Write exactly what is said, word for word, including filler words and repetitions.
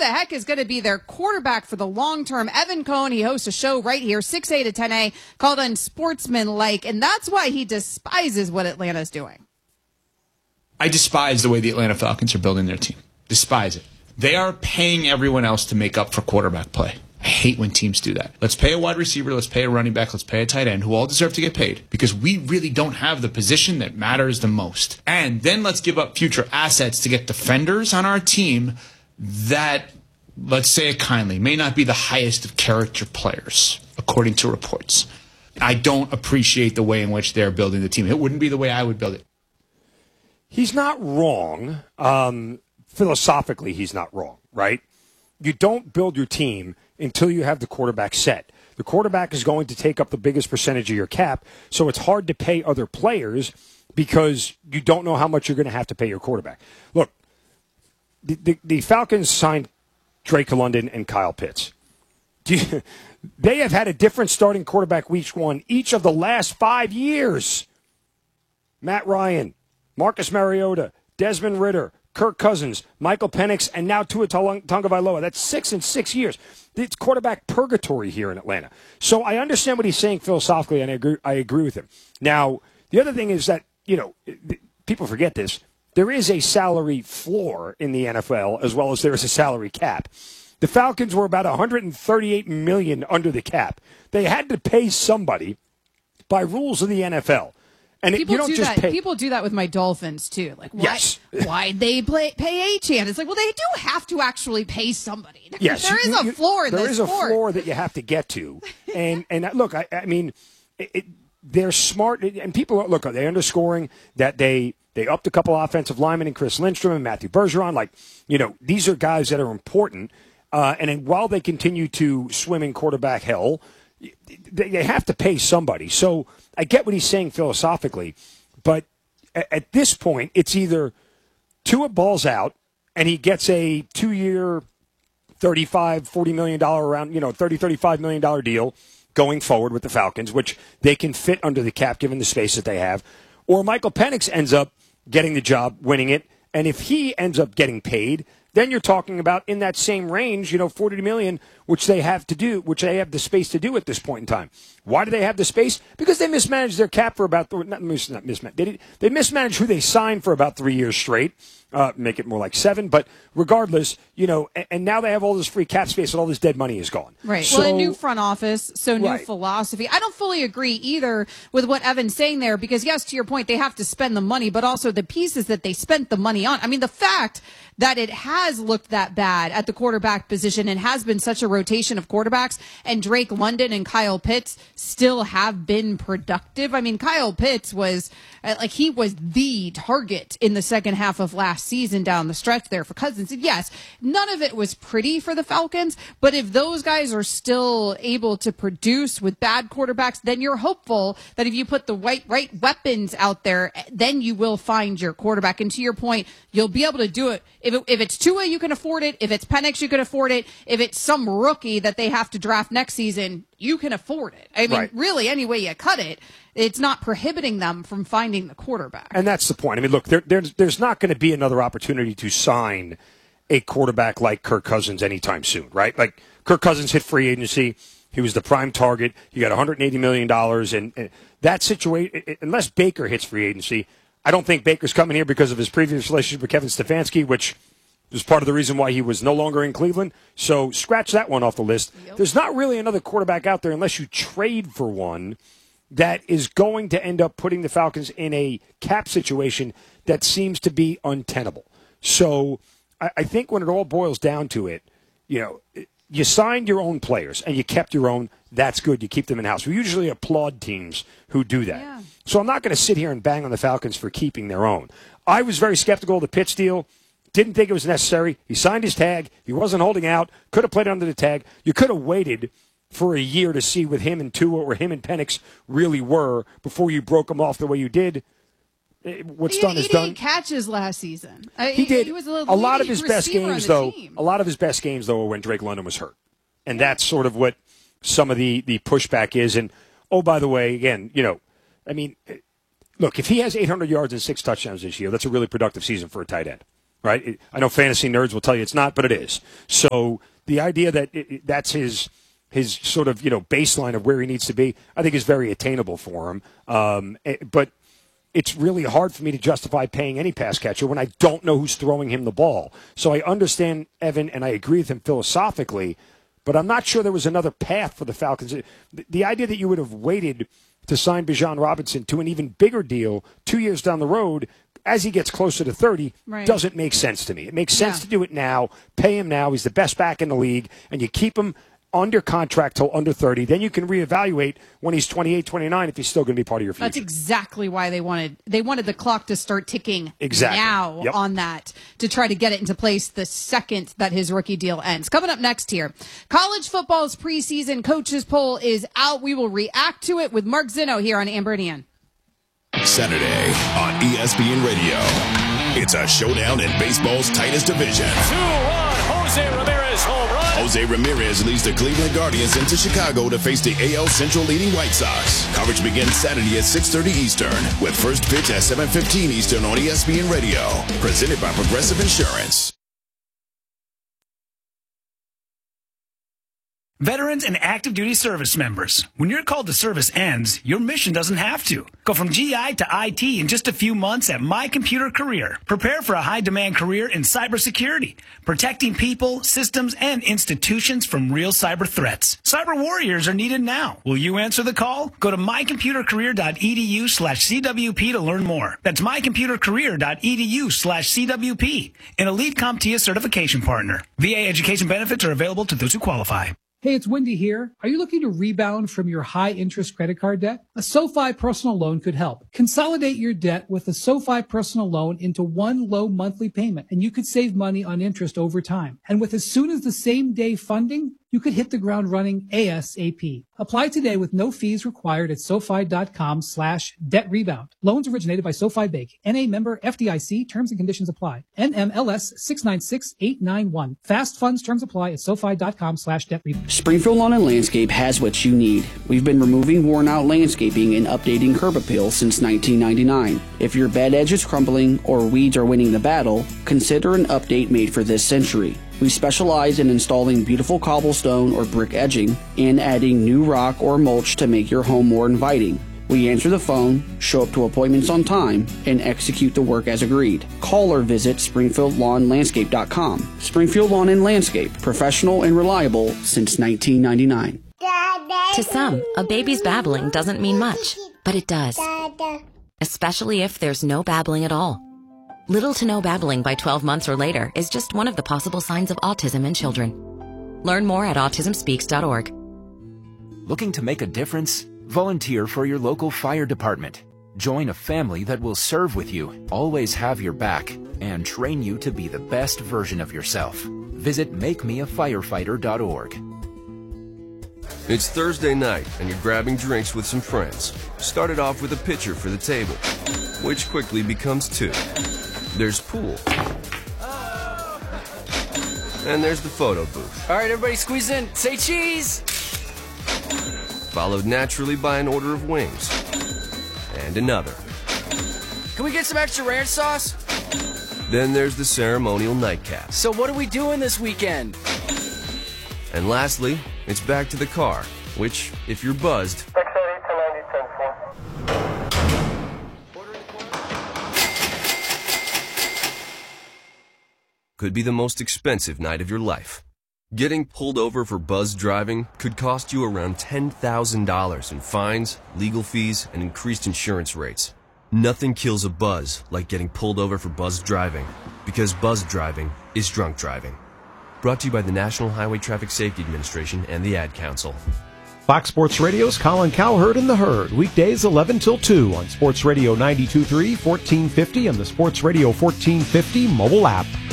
heck is going to be their quarterback for the long term? Evan Cohen, he hosts a show right here, six A to ten A, called Unsportsmanlike, and that's why he despises what Atlanta's doing. I despise the way the Atlanta Falcons are building their team. Despise it. They are paying everyone else to make up for quarterback play. I hate when teams do that. Let's pay a wide receiver, let's pay a running back, let's pay a tight end, who all deserve to get paid, because we really don't have the position that matters the most. And then let's give up future assets to get defenders on our team that, let's say it kindly, may not be the highest of character players, according to reports. I don't appreciate the way in which they're building the team. It wouldn't be the way I would build it. He's not wrong. Um, philosophically, he's not wrong, right? You don't build your team until you have the quarterback set. The quarterback is going to take up the biggest percentage of your cap, so it's hard to pay other players because you don't know how much you're going to have to pay your quarterback. Look, the, the, the Falcons signed Drake London and Kyle Pitts. Do you, they have had a different starting quarterback week one each of the last five years. Matt Ryan, Marcus Mariota, Desmond Ridder, Kirk Cousins, Michael Penix, and now Tua Tagovailoa. That's six in six years. It's quarterback purgatory here in Atlanta. So I understand what he's saying philosophically, and I agree, I agree with him. Now, the other thing is that, you know, people forget this. There is a salary floor in the N F L as well as there is a salary cap. The Falcons were about one hundred thirty-eight million dollars under the cap. They had to pay somebody by rules of the N F L. And people it, you don't do just that. pay. People do that with my Dolphins too. Like, why? Yes. Why'd they play, pay Achane? It's like, well, they do have to actually pay somebody. Yes, there you, is a you, floor in there this is a sport. floor that you have to get to. And and look, I, I mean, it, it, they're smart, and people look. Are they underscoring that they they upped a couple offensive linemen in Chris Lindstrom and Matthew Bergeron? Like, you know, these are guys that are important. Uh, and then while they continue to swim in quarterback hell, they, they have to pay somebody. So I get what he's saying philosophically. But at this point, it's either Tua balls out and he gets a two-year, thirty-five, forty million dollars around, you know, thirty, thirty-five million dollars deal going forward with the Falcons, which they can fit under the cap given the space that they have. Or Michael Penix ends up getting the job, winning it. And if he ends up getting paid, then you're talking about in that same range, you know, forty million dollars, which they have to do, which they have the space to do at this point in time. Why do they have the space? Because they mismanaged their cap for about, not, mis, not mismanaged, they, they mismanaged who they signed for about three years straight, uh, make it more like seven. But regardless, you know, and, and now they have all this free cap space and all this dead money is gone. Right. So, well, a new front office, so new right. philosophy. I don't fully agree either with what Evan's saying there because, yes, to your point, they have to spend the money, but also the pieces that they spent the money on. I mean, the fact that it has looked that bad at the quarterback position and has been such a rotation of quarterbacks, and Drake London and Kyle Pitts still have been productive. I mean, Kyle Pitts was uh, like he was the target in the second half of last season down the stretch there for Cousins. And yes, none of it was pretty for the Falcons, but if those guys are still able to produce with bad quarterbacks, then you're hopeful that if you put the right, right weapons out there, then you will find your quarterback. And to your point, you'll be able to do it. If, it, if it's Tua, you can afford it. If it's Penix, you can afford it. If it's some rookie that they have to draft next season, you can afford it. I mean, right. really, any way you cut it, it's not prohibiting them from finding the quarterback. And that's the point. I mean, look, there, there's, there's not going to be another opportunity to sign a quarterback like Kirk Cousins anytime soon, right? Like, Kirk Cousins hit free agency. He was the prime target. You got one hundred eighty million dollars. And, and that situation, unless Baker hits free agency, I don't think Baker's coming here because of his previous relationship with Kevin Stefanski, which was part of the reason why he was no longer in Cleveland. So scratch that one off the list. Yep. There's not really another quarterback out there unless you trade for one that is going to end up putting the Falcons in a cap situation that seems to be untenable. So I, I think when it all boils down to it, you know, you signed your own players and you kept your own. That's good. You keep them in-house. We usually applaud teams who do that. Yeah. So I'm not going to sit here and bang on the Falcons for keeping their own. I was very skeptical of the Pitts deal. Didn't think it was necessary. He signed his tag. He wasn't holding out. Could have played under the tag. You could have waited for a year to see with him and Tua or him and Penix really were before you broke them off the way you did. What's he, done he is did done. catches last season. He did. He was a, a lot of his best games, though. Team. A lot of his best games, though, were when Drake London was hurt, and that's sort of what some of the the pushback is. And oh, by the way, again, you know, I mean, look, if he has eight hundred yards and six touchdowns this year, that's a really productive season for a tight end. right? It, I know fantasy nerds will tell you it's not, but it is. So the idea that it, it, that's his his sort of, you know, baseline of where he needs to be, I think is very attainable for him. Um, it, but it's really hard for me to justify paying any pass catcher when I don't know who's throwing him the ball. So I understand Evan, and I agree with him philosophically, but I'm not sure there was another path for the Falcons. The, the idea that you would have waited to sign Bijan Robinson to an even bigger deal two years down the road as he gets closer to thirty right. doesn't make sense to me. It makes sense yeah. to do it now, pay him now. He's the best back in the league, and you keep him under contract till under thirty. Then you can reevaluate when he's twenty-eight, twenty-nine if he's still going to be part of your future. That's exactly why they wanted they wanted the clock to start ticking exactly. now yep. on that to try to get it into place the second that his rookie deal ends. Coming up next here, college football's preseason coaches poll is out. We will react to it with Mark Zinno here on Amber and Ian. Saturday on E S P N Radio. It's a showdown in baseball's tightest division. two one, Jose Ramirez home run. Jose Ramirez leads the Cleveland Guardians into Chicago to face the A L Central leading White Sox. Coverage begins Saturday at six thirty Eastern with first pitch at seven fifteen Eastern on E S P N Radio. Presented by Progressive Insurance. Veterans and active duty service members, when your call to service ends, your mission doesn't have to. Go from G I to I T in just a few months at My Computer Career. Prepare for a high-demand career in cybersecurity, protecting people, systems, and institutions from real cyber threats. Cyber warriors are needed now. Will you answer the call? Go to mycomputercareer.edu slash CWP to learn more. That's mycomputercareer.edu slash CWP, an Elite CompTIA certification partner. V A education benefits are available to those who qualify. Hey, it's Wendy here. Are you looking to rebound from your high-interest credit card debt? A SoFi personal loan could help. Consolidate your debt with a SoFi personal loan into one low monthly payment, and you could save money on interest over time. And with as soon as the same day funding, you could hit the ground running ASAP. Apply today with no fees required at SoFi.com slash debt rebound. Loans originated by SoFi Bank. N A member F D I C. Terms and conditions apply. N M L S six nine six eight nine one. Fast funds terms apply at SoFi.com slash debt rebound. Springfield Lawn and Landscape has what you need. We've been removing worn out landscaping and updating curb appeal since nineteen ninety-nine. If your bed edge is crumbling or weeds are winning the battle, consider an update made for this century. We specialize in installing beautiful cobblestone or brick edging and adding new rock or mulch to make your home more inviting. We answer the phone, show up to appointments on time, and execute the work as agreed. Call or visit Springfield Lawn Landscape dot com. Springfield Lawn and Landscape, professional and reliable since nineteen ninety-nine. To some, a baby's babbling doesn't mean much, but it does. Especially if there's no babbling at all. Little to no babbling by twelve months or later is just one of the possible signs of autism in children. Learn more at autism speaks dot org. Looking to make a difference? Volunteer for your local fire department. Join a family that will serve with you, always have your back, and train you to be the best version of yourself. Visit make me a firefighter dot org. It's Thursday night, and you're grabbing drinks with some friends. Started off with a pitcher for the table, which quickly becomes two. There's pool. And there's the photo booth. All right, everybody squeeze in. Say cheese! Followed naturally by an order of wings. And another. Can we get some extra ranch sauce? Then there's the ceremonial nightcap. So what are we doing this weekend? And lastly, it's back to the car, which, if you're buzzed, could be the most expensive night of your life. Getting pulled over for buzz driving could cost you around ten thousand dollars in fines, legal fees, and increased insurance rates. Nothing kills a buzz like getting pulled over for buzz driving, because buzz driving is drunk driving. Brought to you by the National Highway Traffic Safety Administration and the Ad Council. Fox Sports Radio's Colin Cowherd and the Herd, weekdays eleven till two on Sports Radio ninety-two point three, fourteen fifty, and the Sports Radio fourteen fifty mobile app.